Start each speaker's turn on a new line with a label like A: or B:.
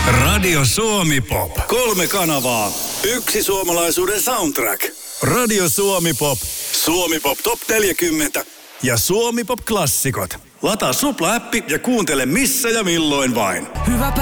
A: Radio Suomi Pop. 3 kanavaa. Yksi suomalaisuuden soundtrack. Radio Suomi Pop. Suomi Pop Top 40. Ja Suomi Pop Klassikot. Lataa Supla-appi ja kuuntele missä ja milloin vain.
B: Hyvä